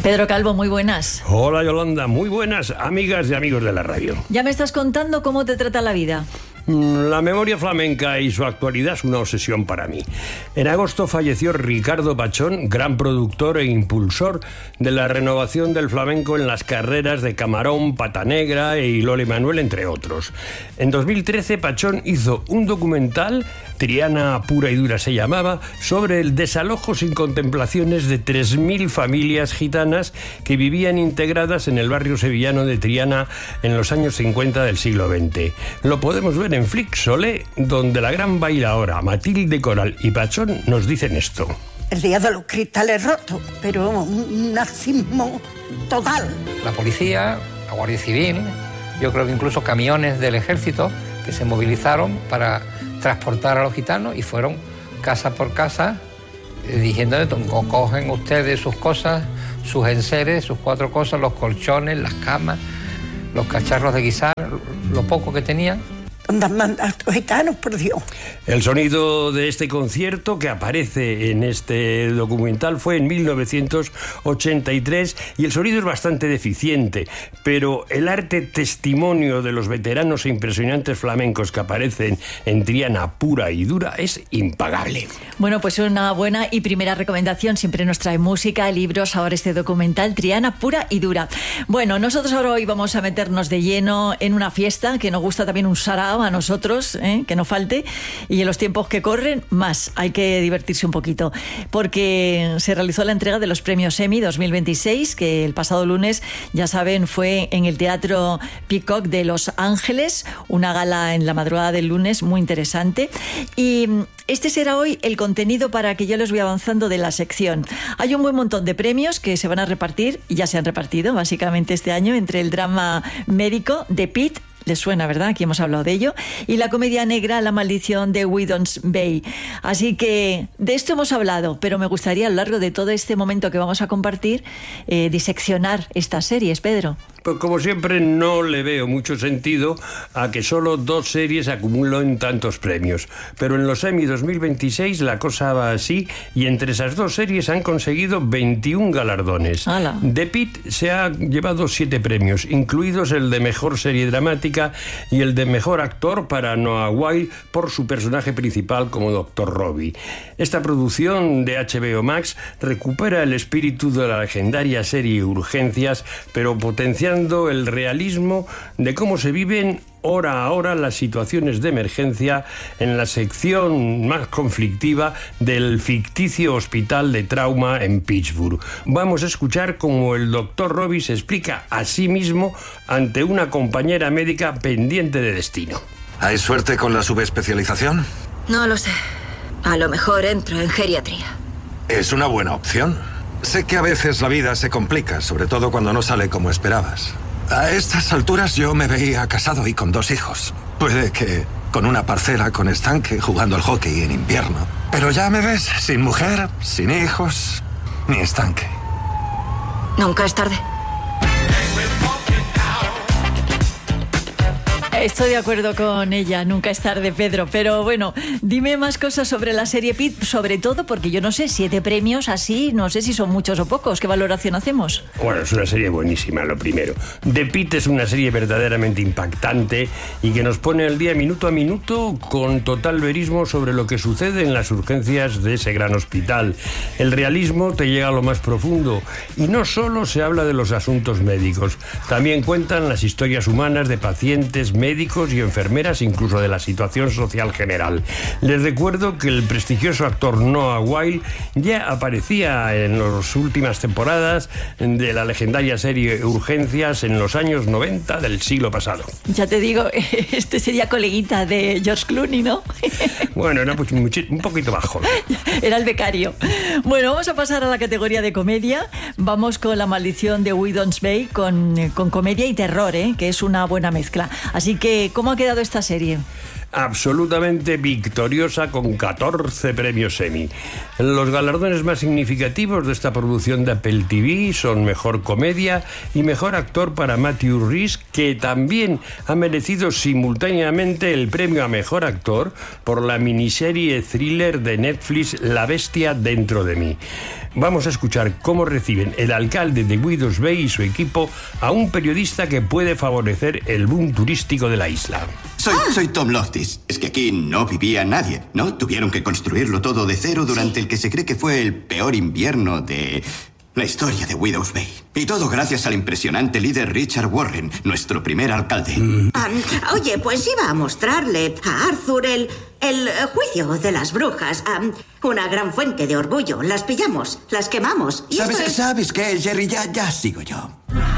Pedro Calvo, muy buenas. Hola Yolanda, muy buenas amigas y amigos de la radio. Ya me estás contando cómo te trata la vida. La memoria flamenca y su actualidad es una obsesión para mí. En agosto falleció Ricardo Pachón, gran productor e impulsor de la renovación del flamenco en las carreras de Camarón, Pata Negra e Ilola y Manuel, entre otros. En 2013 Pachón hizo un documental, Triana pura y dura se llamaba, sobre el desalojo sin contemplaciones de 3.000 familias gitanas que vivían integradas en el barrio sevillano de Triana en los años 50 del siglo XX. Lo podemos ver en Flixolé, donde la gran bailaora Matilde Coral y Pachón nos dicen esto. El día de los cristales rotos, pero un nazismo total. La policía, la Guardia Civil, yo creo que incluso camiones del ejército que se movilizaron para transportar a los gitanos y fueron casa por casa diciéndole: cogen ustedes sus cosas, sus enseres, sus 4 cosas, los colchones, las camas, los cacharros de guisar, lo poco que tenían. ¿Dónde mandan estos gitanos, por Dios? El sonido de este concierto, que aparece en este documental, fue en 1983 y el sonido es bastante deficiente, pero el arte testimonio de los veteranos e impresionantes flamencos que aparecen en Triana pura y dura es impagable. Bueno, pues una buena y primera recomendación. Siempre nos trae música, libros, ahora este documental, Triana pura y dura. Bueno, nosotros ahora hoy vamos a meternos de lleno en una fiesta que nos gusta también un sarao a nosotros, que no falte, y en los tiempos que corren más hay que divertirse un poquito, porque se realizó la entrega de los premios Emmy 2026, que el pasado lunes, ya saben, fue en el Teatro Peacock de Los Ángeles, una gala en la madrugada del lunes muy interesante, y este será hoy el contenido para que yo les voy avanzando de la sección. Hay un buen montón de premios que se van a repartir, y ya se han repartido básicamente este año, entre el drama médico de Pitt, les suena, ¿verdad? Aquí hemos hablado de ello. Y la comedia negra, La maldición de Widons Bay. Así que de esto hemos hablado, pero me gustaría a lo largo de todo este momento que vamos a compartir, diseccionar estas series, Pedro. Pues como siempre no le veo mucho sentido a que solo 2 series acumulen tantos premios. Pero en los Emmy 2026 la cosa va así y entre esas 2 series han conseguido 21 galardones. ¡Hala! The Pitt se ha llevado 7 premios, incluidos el de Mejor Serie Dramática y el de Mejor Actor para Noah Wyle por su personaje principal como Dr. Robbie. Esta producción de HBO Max recupera el espíritu de la legendaria serie Urgencias, pero potenciando el realismo de cómo se viven hora a hora las situaciones de emergencia en la sección más conflictiva del ficticio hospital de trauma en Pittsburgh. Vamos a escuchar cómo el Dr. Robbie se explica a sí mismo ante una compañera médica pendiente de destino. ¿Hay suerte con la subespecialización? No lo sé. A lo mejor entro en geriatría. Es una buena opción. Sé que a veces la vida se complica, sobre todo cuando no sale como esperabas. A estas alturas yo me veía casado y con 2 hijos. Puede que con una parcela con estanque jugando al hockey en invierno. Pero ya me ves sin mujer, sin hijos, ni estanque. Nunca es tarde. Estoy de acuerdo con ella, nunca es tarde, Pedro, pero bueno, dime más cosas sobre la serie Pitt, sobre todo porque yo no sé, 7 premios así, no sé si son muchos o pocos. ¿Qué valoración hacemos? Bueno, es una serie buenísima, lo primero. The Pitt es una serie verdaderamente impactante y que nos pone al día minuto a minuto con total verismo sobre lo que sucede en las urgencias de ese gran hospital. El realismo te llega a lo más profundo y no solo se habla de los asuntos médicos, también cuentan las historias humanas de pacientes, médicos y enfermeras, incluso de la situación social general. Les recuerdo que el prestigioso actor Noah Wyle ya aparecía en las últimas temporadas de la legendaria serie Urgencias en los años 90 del siglo pasado. Ya te digo, este sería coleguita de George Clooney, ¿no? Bueno, era pues un poquito bajo. Era el becario. Bueno, vamos a pasar a la categoría de comedia. Vamos con La maldición de Widons Bay, con comedia y terror, que es una buena mezcla. Así que, ¿cómo ha quedado esta serie? absolutamente victoriosa con 14 premios Emmy. Los galardones más significativos de esta producción de Apple TV son Mejor Comedia y Mejor Actor para Matthew Rhys, que también ha merecido simultáneamente el premio a Mejor Actor por la miniserie thriller de Netflix La bestia dentro de mí. Vamos a escuchar cómo reciben el alcalde de Guidos Bay y su equipo a un periodista que puede favorecer el boom turístico de la isla. Soy Tom Loftis. Es que aquí no vivía nadie, ¿no? Tuvieron que construirlo todo de cero durante el que se cree que fue el peor invierno de la historia de Guidos Bay. Y todo gracias al impresionante líder Richard Warren, nuestro primer alcalde. Oye, pues iba a mostrarle a Arthur el juicio de las brujas. Una gran fuente de orgullo. Las pillamos, las quemamos. Y ¿Sabes qué, Jerry? Ya sigo yo.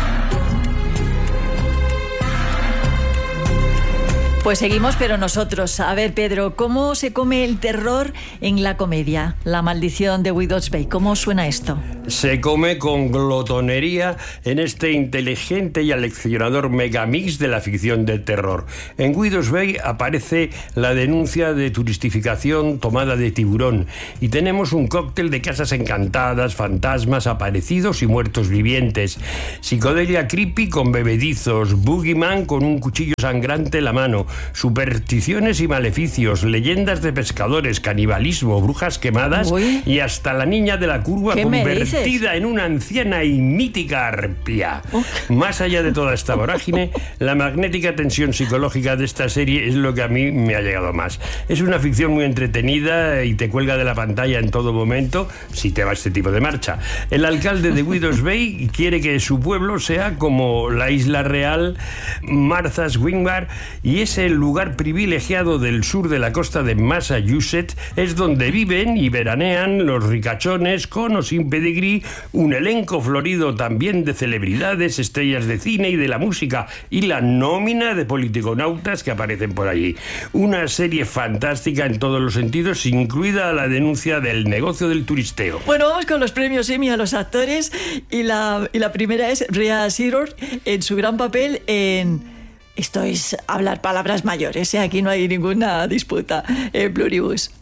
Pues seguimos, pero nosotros. A ver, Pedro, ¿cómo se come el terror en la comedia? La maldición de Guidos Bay. ¿Cómo suena esto? Se come con glotonería en este inteligente y aleccionador megamix de la ficción de terror. En Guidos Bay aparece la denuncia de turistificación tomada de tiburón y tenemos un cóctel de casas encantadas, fantasmas, aparecidos y muertos vivientes, psicodelia creepy con bebedizos, boogeyman con un cuchillo sangrante en la mano, supersticiones y maleficios, leyendas de pescadores, canibalismo, brujas quemadas. Uy. Y hasta la niña de la curva convertida en una anciana y mítica arpía. Más allá de toda esta vorágine, la magnética tensión psicológica de esta serie es lo que a mí me ha llegado más. Es una ficción muy entretenida y te cuelga de la pantalla en todo momento si te va este tipo de marcha. El alcalde de Guidos Bay quiere que su pueblo sea como la isla real Martha's Vineyard, y ese lugar privilegiado del sur de la costa de Massachusetts es donde viven y veranean los ricachones con o sin pedigrí, un elenco florido también de celebridades, estrellas de cine y de la música, y la nómina de politiconautas que aparecen por allí. Una serie fantástica en todos los sentidos, incluida la denuncia del negocio del turisteo. Bueno, vamos con los premios Emmy a los actores, y la primera es Rhea Seehorn en su gran papel en... Esto es hablar palabras mayores, ¿eh? Aquí no hay ninguna disputa. Pluribus.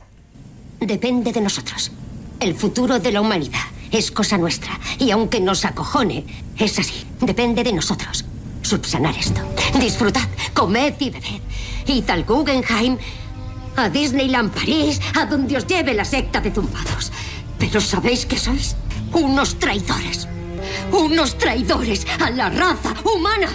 Depende de nosotros. El futuro de la humanidad es cosa nuestra. Y aunque nos acojone, es así. Depende de nosotros. Subsanar esto. Disfrutad, comed y bebed. Id al Guggenheim, a Disneyland París, a donde os lleve la secta de zumbados. Pero ¿sabéis qué sois? Unos traidores. Unos traidores a la raza humana.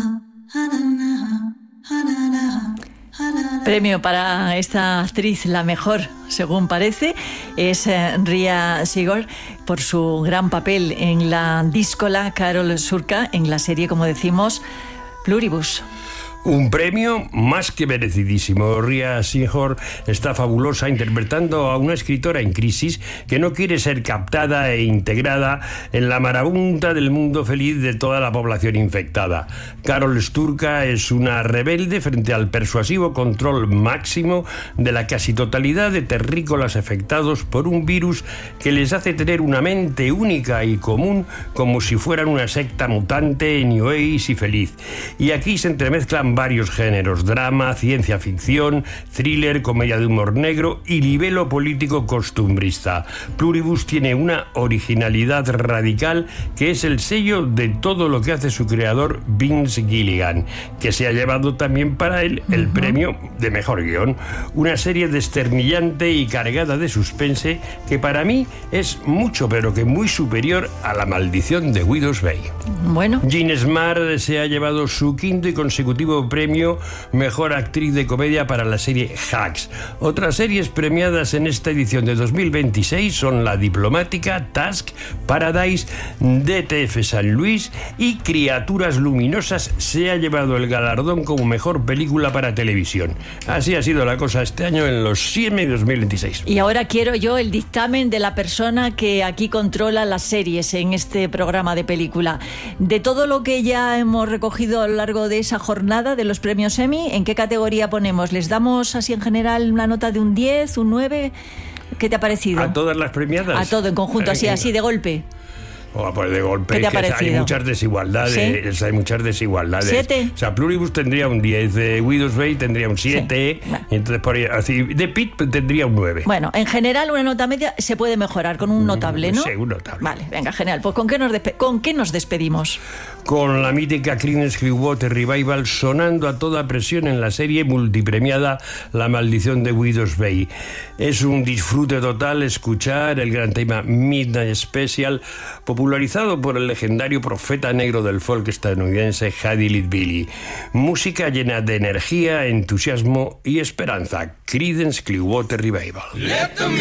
Premio para esta actriz, la mejor, según parece, es Rhea Seehorn por su gran papel en la díscola Carol Surka en la serie, como decimos, Pluribus. Un premio más que merecidísimo. Rhea Seehorn está fabulosa interpretando a una escritora en crisis que no quiere ser captada e integrada en la marabunta del mundo feliz de toda la población infectada. Carol Sturka es una rebelde frente al persuasivo control máximo de la casi totalidad de terrícolas afectados por un virus que les hace tener una mente única y común, como si fueran una secta mutante, New Age y feliz. Y aquí se entremezclan varios géneros: drama, ciencia ficción, thriller, comedia de humor negro y libelo político costumbrista. Pluribus tiene una originalidad radical que es el sello de todo lo que hace su creador Vince Gilligan, que se ha llevado también para él el premio de mejor guión. Una serie desternillante y cargada de suspense que para mí es mucho, pero que muy superior a La maldición de Guidos Bay. Bueno. Jean Smart se ha llevado su quinto y consecutivo premio Mejor Actriz de Comedia para la serie Hacks. Otras series premiadas en esta edición de 2026 son La Diplomática, Task, Paradise, DTF San Luis y Criaturas Luminosas se ha llevado el galardón como mejor película para televisión. Así ha sido la cosa este año en los CMA 2026. Y ahora quiero yo el dictamen de la persona que aquí controla las series en este programa de película. De todo lo que ya hemos recogido a lo largo de esa jornada de los premios Emmy, ¿en qué categoría ponemos? ¿Les damos así en general una nota de un 10, un 9? ¿Qué te ha parecido? ¿A todas las premiadas? A todo en conjunto, así de golpe. Pues de golpe, ¿Qué te ha es que parecido? hay muchas desigualdades. ¿Sí? Hay muchas desigualdades. 7. O sea, Pluribus tendría un 10, Widow's Bay tendría un 7, Sí. y entonces por ahí, así, The Pit tendría un 9. Bueno, en general una nota media se puede mejorar con un notable, ¿no? Sí, un notable. Vale, venga, genial. Pues ¿con qué nos despedimos? Con la mítica Creedence Clearwater Revival sonando a toda presión en la serie multipremiada La Maldición de Widow's Bay. Es un disfrute total escuchar el gran tema Midnight Special, popularizado por el legendario profeta negro del folk estadounidense Huddy Lee Billy. Música llena de energía, entusiasmo y esperanza. Creedence Clearwater Revival.